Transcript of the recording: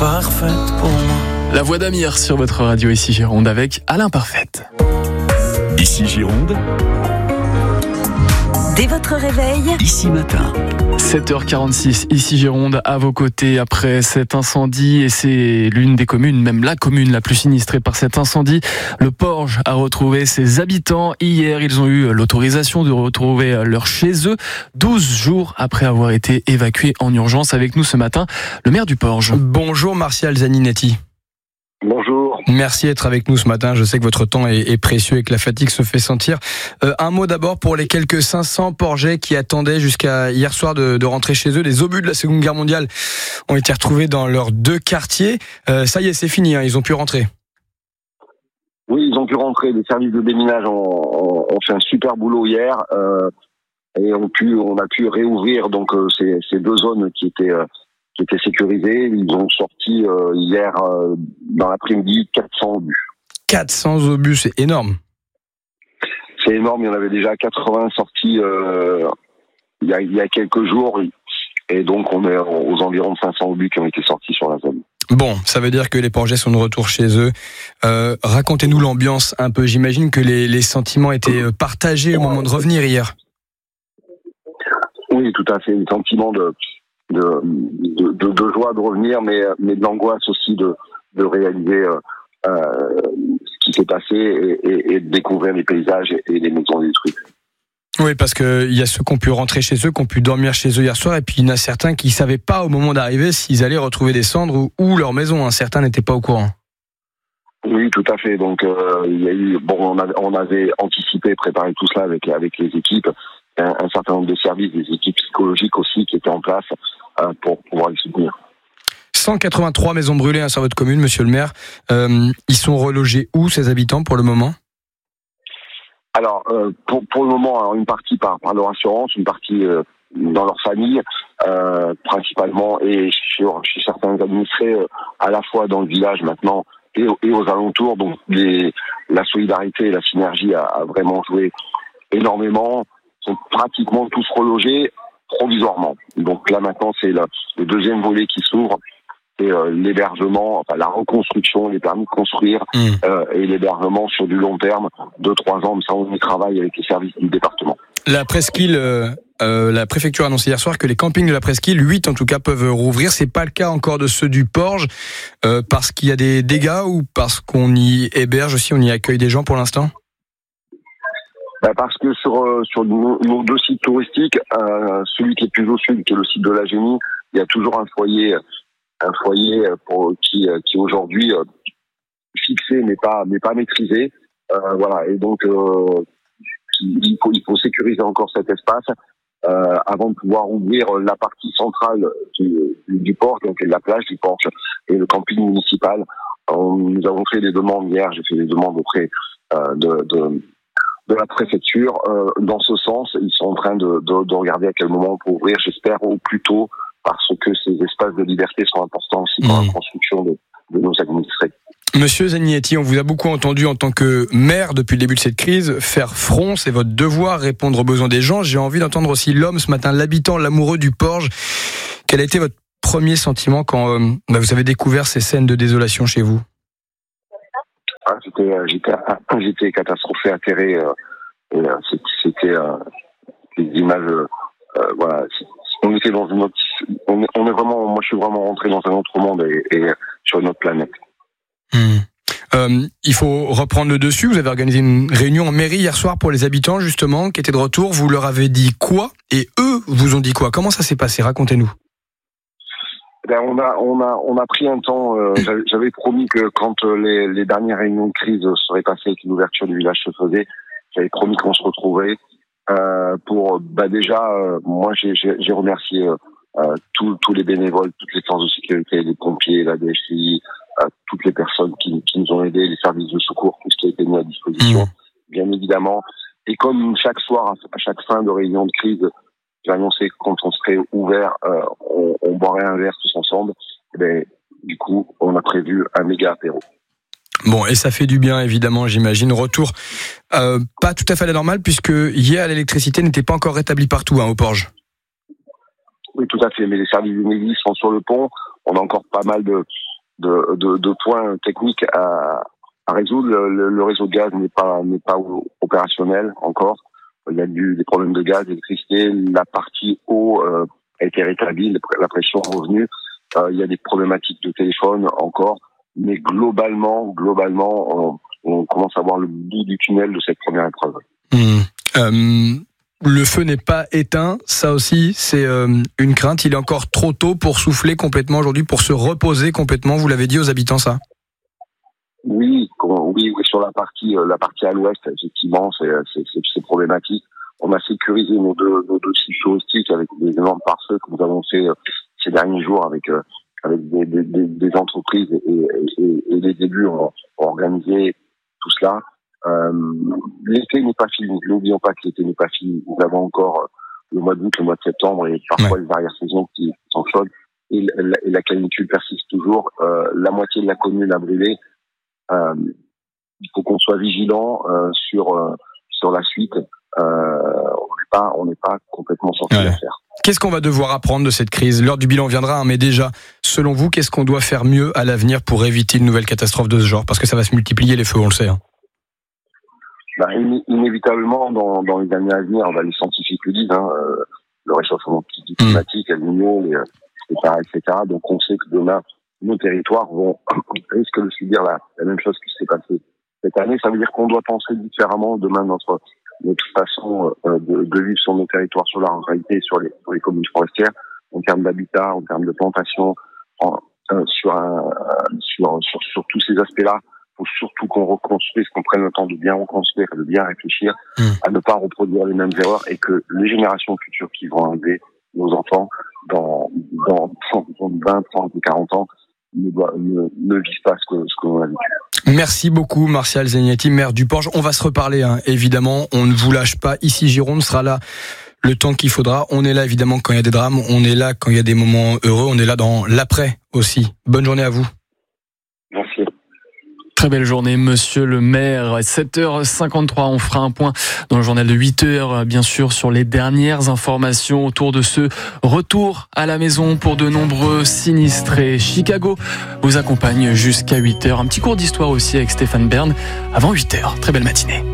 parfaite pour moi. La voix d'Amir sur votre radio ici Gironde avec Alain Parfaite. Ici Gironde. Dès votre réveil, Ici Matin. 7h46, ici Gironde, à vos côtés après cet incendie, et c'est l'une des communes, même la commune la plus sinistrée par cet incendie. Le Porge a retrouvé ses habitants. Hier, ils ont eu l'autorisation de retrouver leur chez eux, 12 jours après avoir été évacués en urgence. Avec nous ce matin, le maire du Porge. Bonjour Martial Zaninetti. Bonjour. Merci d'être avec nous ce matin. Je sais que votre temps est précieux et que la fatigue se fait sentir. Un mot d'abord pour les quelques 500 Porgais qui attendaient jusqu'à hier soir de rentrer chez eux. Les obus de la Seconde Guerre mondiale ont été retrouvés dans leurs deux quartiers. Ça y est, c'est fini, ils ont pu rentrer. Oui, ils ont pu rentrer. Les services de déminage ont fait un super boulot hier et on a pu réouvrir donc ces deux zones qui étaient sécurisées. Ils ont sorti hier dans l'après-midi 400 obus. 400 obus, c'est énorme. C'est énorme. Il y en avait déjà 80 sortis il y a quelques jours. Et donc on est aux environs de 500 obus qui ont été sortis sur la zone. Bon, ça veut dire que les Porgais sont de retour chez eux. Racontez-nous l'ambiance un peu. J'imagine que les sentiments étaient partagés au moment de revenir hier. Oui, tout à fait. Les sentiments de joie de revenir, mais de l'angoisse aussi de réaliser ce qui s'est passé et de découvrir les paysages et les maisons détruites. Oui, parce que il y a ceux qui ont pu rentrer chez eux, qui ont pu dormir chez eux hier soir, et puis il y en a certains qui savaient pas au moment d'arriver s'ils allaient retrouver des cendres ou leur maison. Certains n'étaient pas au courant. Oui, tout à fait. Donc il y a eu on avait anticipé, préparé tout cela avec les équipes, un certain nombre de services, des équipes psychologiques aussi qui étaient en place pour pouvoir les soutenir. 183 maisons brûlées sur votre commune, monsieur le maire. Ils sont relogés où, ces habitants, pour le moment ? Alors, pour le moment, une partie par leur assurance, une partie dans leur famille, principalement, et chez certains administrés, à la fois dans le village maintenant et aux alentours. Donc, la solidarité et la synergie a vraiment joué énormément. Ils sont pratiquement tous relogés provisoirement. Donc là, maintenant, c'est le deuxième volet qui s'ouvre. C'est l'hébergement, enfin la reconstruction, les permis de construire et l'hébergement sur du long terme, 2-3 ans, mais ça on y travaille avec les services du département. La presqu'île, la préfecture a annoncé hier soir que les campings de la presqu'île, 8 en tout cas, peuvent rouvrir. C'est pas le cas encore de ceux du Porge, parce qu'il y a des dégâts ou parce qu'on y héberge aussi, on y accueille des gens pour l'instant ? Parce que sur nos deux sites touristiques, celui qui est plus au sud, qui est le site de la Génie, il y a toujours un foyer qui aujourd'hui fixé mais pas maîtrisé, voilà. Et donc il faut sécuriser encore cet espace avant de pouvoir ouvrir la partie centrale du port, donc la plage du Porge et le camping municipal. Nous avons fait des demandes hier, j'ai fait des demandes auprès de la préfecture dans ce sens. Ils sont en train de regarder à quel moment on peut ouvrir, j'espère au plus tôt, parce que ces espaces de liberté sont importants aussi pour la construction de nos administrés. Monsieur Zaninetti, on vous a beaucoup entendu en tant que maire depuis le début de cette crise. Faire front, c'est votre devoir, répondre aux besoins des gens. J'ai envie d'entendre aussi l'homme ce matin, l'habitant, l'amoureux du Porge. Quel a été votre premier sentiment quand vous avez découvert ces scènes de désolation chez vous ? J'étais catastrophé, atterré. C'était des images. Voilà. On était dans une autre. On est vraiment. Moi, je suis vraiment rentré dans un autre monde et sur une autre planète. Il faut reprendre le dessus. Vous avez organisé une réunion en mairie hier soir pour les habitants, justement, qui étaient de retour. Vous leur avez dit quoi ? Et eux vous ont dit quoi ? Comment ça s'est passé ? Racontez-nous. On a pris un temps. J'avais promis que quand les dernières réunions de crise seraient passées et que l'ouverture du village se faisait, j'avais promis qu'on se retrouvait pour déjà. Moi, j'ai remercié tous les bénévoles, toutes les forces de sécurité, les pompiers, la DFCI, toutes les personnes qui nous ont aidés, les services de secours, tout ce qui a été mis à disposition, bien évidemment. Et comme chaque soir, à chaque fin de réunion de crise, j'ai annoncé que quand on serait ouvert, on boirait un verre tous ensemble. Et ben, du coup, on a prévu un méga apéro. Bon, et ça fait du bien, évidemment, j'imagine. Retour pas tout à fait à la normale, puisque hier, l'électricité n'était pas encore rétablie partout, au Porge. Oui, tout à fait. Mais les services d'Enedis sont sur le pont. On a encore pas mal de points techniques à résoudre. Le réseau de gaz n'est pas opérationnel encore. Il y a des problèmes de gaz, d'électricité. La partie eau a été rétablie, la pression est revenue. Il y a des problématiques de téléphone encore, mais globalement, on commence à voir le bout du tunnel de cette première épreuve. Le feu n'est pas éteint, ça aussi c'est une crainte. Il est encore trop tôt pour souffler complètement aujourd'hui, pour se reposer complètement. Vous l'avez dit aux habitants, ça? Oui, sur la partie à l'ouest, effectivement, c'est problématique. On a sécurisé nos deux sites touristiques avec des énormes pare-feux que nous avons fait ces derniers jours avec des entreprises et des élus ont organisé tout cela. L'été n'est pas fini. N'oublions pas que l'été n'est pas fini. Nous avons encore le mois d'août, le mois de septembre et parfois les arrière-saisons qui sont chaudes et la canicule persiste toujours. La moitié de la commune a brûlé. Il faut qu'on soit vigilant sur la suite. On n'est pas complètement sorti d'affaire. Qu'est-ce qu'on va devoir apprendre de cette crise? L'heure du bilan viendra, mais déjà, selon vous, qu'est-ce qu'on doit faire mieux à l'avenir pour éviter une nouvelle catastrophe de ce genre? Parce que ça va se multiplier les feux, on le sait. Inévitablement, dans les années à venir, les scientifiques le disent, le réchauffement climatique, El Niño, etc. Donc on sait que demain, nos territoires risquent de subir la même chose qui s'est passée cette année. Ça veut dire qu'on doit penser différemment demain notre façon de vivre sur nos territoires, sur la ruralité, sur les communes forestières, en termes d'habitat, en termes de plantation, sur tous ces aspects-là. Il faut surtout qu'on reconstruise, qu'on prenne le temps de bien reconstruire, de bien réfléchir, à ne pas reproduire les mêmes erreurs et que les générations futures qui vont arriver, nos enfants, dans 20, 30 ou 40 ans, ne vivent pas ce que l'on a vécu. Merci beaucoup Martial Zagnati, maire du Porge. On va se reparler, évidemment. On ne vous lâche pas. Ici Gironde sera là le temps qu'il faudra. On est là évidemment quand il y a des drames. On est là quand il y a des moments heureux. On est là dans l'après aussi. Bonne journée à vous. Merci. Très belle journée, monsieur le maire. 7h53, on fera un point dans le journal de 8h, bien sûr, sur les dernières informations autour de ce retour à la maison pour de nombreux sinistrés. Chicago vous accompagne jusqu'à 8h. Un petit cours d'histoire aussi avec Stéphane Bern avant 8h. Très belle matinée.